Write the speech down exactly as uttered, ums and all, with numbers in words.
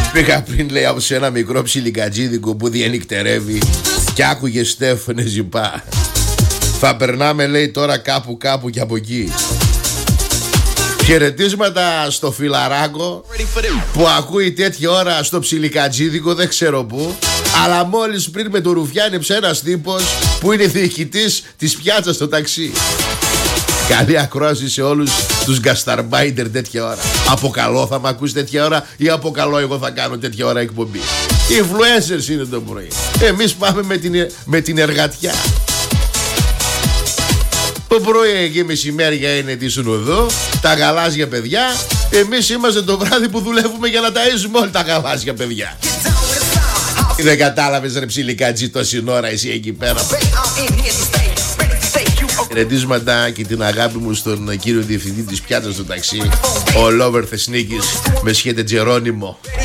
Πήγα πριν, λέει, από σε ένα μικρό ψιλικατζίδικο που διενυκτερεύει και άκουγε Στέφανε ζυπά. Θα περνάμε, λέει, τώρα κάπου κάπου και από εκεί. Χαιρετίσματα στο φιλαράκο που ακούει τέτοια ώρα στο ψιλικατζίδικο, δεν ξέρω πού. Αλλά μόλις πριν με το ρουφιάνεψε ένας τύπος που είναι διοικητής της πιάτσας στο ταξί. Καλή ακρόαση σε όλους τους γκασταρμπάιντερ τέτοια ώρα. Από καλό θα μ' ακούσει τέτοια ώρα ή από καλό εγώ θα κάνω τέτοια ώρα εκπομπή? Οι influencers είναι το πρωί. Εμείς πάμε με την, με την εργατιά. Το πρωί εκεί μεσημέρια είναι τη Σουνουδού, τα γαλάζια παιδιά. Εμείς είμαστε το βράδυ που δουλεύουμε για να ταΐζουμε όλα τα γαλάζια παιδιά. Δεν κατάλαβες, ρε ψιλικάτζι, τόση ώρα εσύ εκεί πέρα. Χαιρετίσματα και την αγάπη μου στον κύριο διευθυντή της πιάτσας στο ταξί, ο Λόβερ Θεσνίκης, με σχέτε Τζερόνιμο.